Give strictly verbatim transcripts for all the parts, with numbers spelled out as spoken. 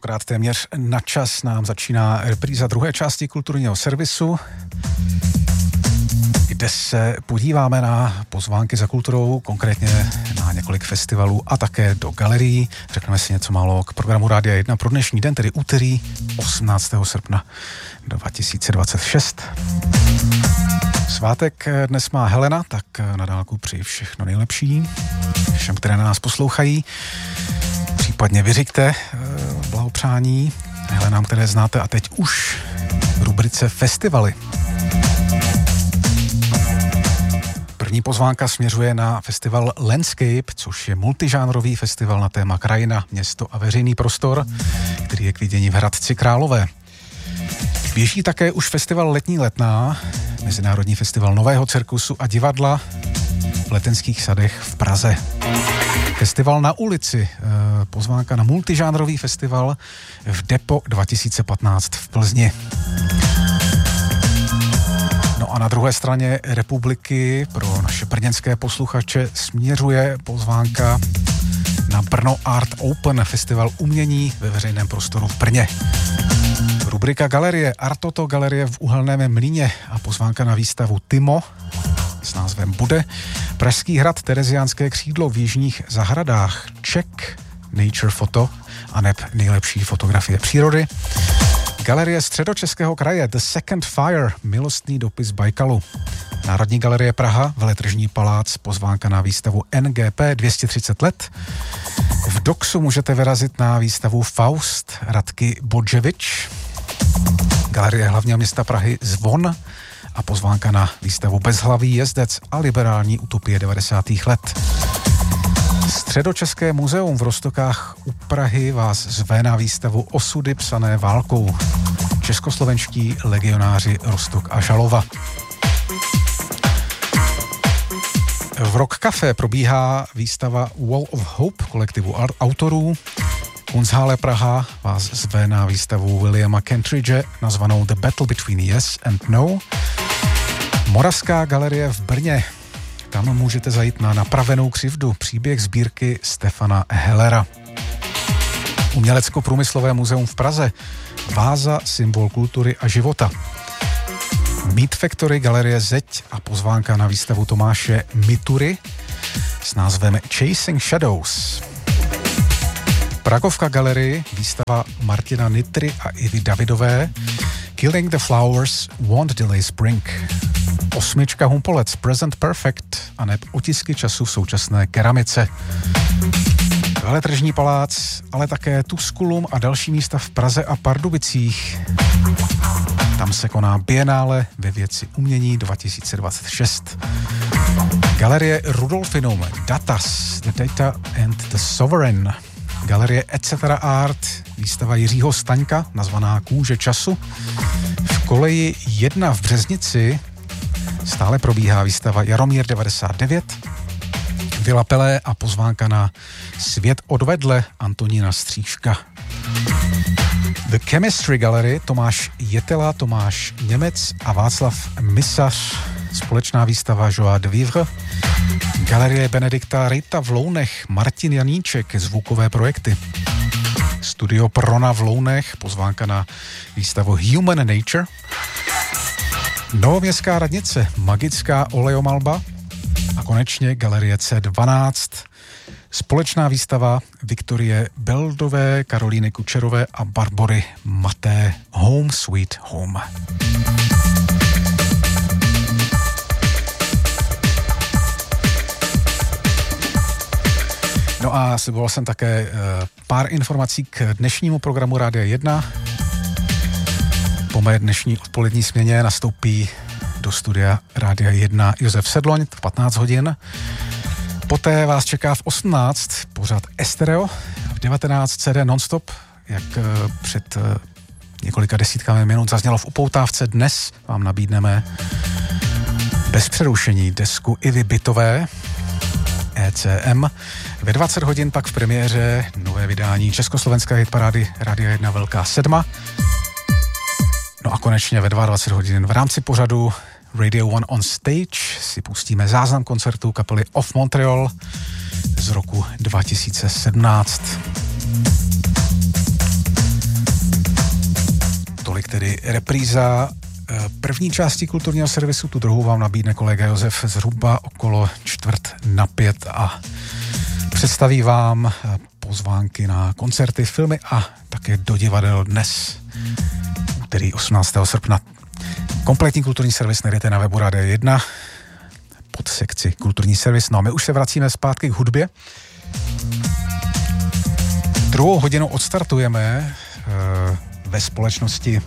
tentokrát téměř na čas nám začíná repríza druhé části kulturního servisu, kde se podíváme na pozvánky za kulturou, konkrétně na několik festivalů a také do galerií. Řekneme si něco málo k programu Rádia jedna pro dnešní den, tedy úterý osmnáctého srpna dva tisíce dvacet šest. Svátek dnes má Helena, tak na dálku přeji všechno nejlepší všem, které na nás poslouchají. Případně vyřiďte blahopřání Helenám, které znáte, a teď už v rubrice festivaly. První pozvánka směřuje na festival Landscape, což je multižánrový festival na téma krajina, město a veřejný prostor, který je k vidění v Hradci Králové. Běží také už festival Letní letná, Mezinárodní festival nového cirkusu a divadla v Letenských sadech v Praze. Festival na ulici, pozvánka na multižánrový festival v Depo dva tisíce patnáct v Plzni. No a na druhé straně republiky pro naše brněnské posluchače směřuje pozvánka na Brno Art Open, festival umění ve veřejném prostoru v Brně. Rubrika galerie Artoto galerie v Uhelném Mlýně a pozvánka na výstavu Timo s názvem Bude. Pražský hrad, Tereziánské křídlo v Jižních zahradách, Czech Nature Photo a neb nejlepší fotografie přírody. Galerie Středočeského kraje The Second Fire, milostný dopis Bajkalu. Národní galerie Praha, Veletržní palác, pozvánka na výstavu N G P dvě stě třicet let. V Doxu můžete vyrazit na výstavu Faust Radky Bodževič. Galerie hlavního města Prahy Zvon a pozvánka na výstavu Bezhlavý jezdec a liberální utopie devadesátých let. Středočeské muzeum v Roztokách u Prahy vás zve na výstavu Osudy psané válkou. Českoslovenští legionáři Roztok a Žalova. V Rock Café probíhá výstava Wall of Hope kolektivu autorů. Kunsthalle Praha vás zve na výstavu Williama Kentridge nazvanou The Battle Between Yes and No. Moravská galerie v Brně. Tam můžete zajít na Napravenou křivdu, příběh sbírky Stefana Hellera. Umělecko-průmyslové muzeum v Praze, váza, symbol kultury a života. Meat Factory, galerie Zeď a pozvánka na výstavu Tomáše Mitury s názvem Chasing Shadows. Pragovka galerie, výstava Martina Nitry a Ivy Davidové, Killing the Flowers, Won't Delay Spring. Osmička Humpolec, Present Perfect a neb otisky času v současné keramice. Veletržní palác, ale také Tusculum a další místa v Praze a Pardubicích. Tam se koná Bienále ve věci umění dva tisíce dvacet šest. Galerie Rudolfinum, Datas, The Data and the Sovereign. Galerie Etc. Art, výstava Jiřího Staňka, nazvaná Kůže času. V koleji jedna v Březnici stále probíhá výstava Jaromír devadesát devět, Vila Pelé a pozvánka na Svět odvedle Antonína Stříška. The Chemistry Gallery, Tomáš Jetela, Tomáš Němec a Václav Misař, společná výstava Joie de Vivre. Galerie Benedikta Rita v Lounech, Martin Janíček, zvukové projekty. Studio Prona v Lounech, pozvánka na výstavu Human Nature. Novoměstská radnice, magická oleomalba a konečně Galerie C dvanáct, společná výstava Viktorie Beldové, Karolíny Kučerové a Barbory Maté, Home Sweet Home. No a sliboval jsem také pár informací k dnešnímu programu Rádia jedna. Po mé dnešní odpolední směně nastoupí do studia Rádia jedna Josef Sedloň v patnáct hodin. Poté vás čeká v osmnáct pořad Estereo, v devatenáct C D Nonstop, jak před několika desítkami minut zaznělo v upoutávce. Dnes vám nabídneme bez přerušení desku Ivy Bytové, E C M. Ve dvacet hodin pak v premiéře nové vydání československé hitparády Rádia jedna Velká sedma. No a konečně ve dvacet dva hodin v rámci pořadu Radio One on Stage si pustíme záznam koncertu kapely Off Montreal z roku dva tisíce sedmnáct. Tolik tedy repríza první části kulturního servisu, tu druhou vám nabídne kolega Josef zhruba okolo čtvrt na pět a představí vám pozvánky na koncerty, filmy a také do divadel dnes, který osmnáctého srpna. Kompletní kulturní servis najdete na webu Rádia jedna pod sekci kulturní servis. No a my už se vracíme zpátky k hudbě. Druhou hodinu odstartujeme uh, ve společnosti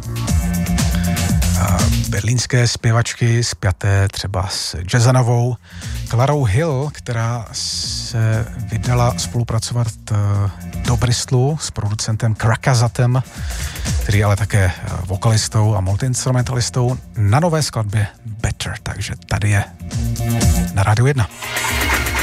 berlínské zpěvačky spjaté třeba s Jazzanovou Clarou Hill, která se vydala spolupracovat do Bristolu s producentem Krakazatem, který je ale také vokalistou a multiinstrumentalistou na nové skladbě Better. Takže tady je na Rádiu jedna.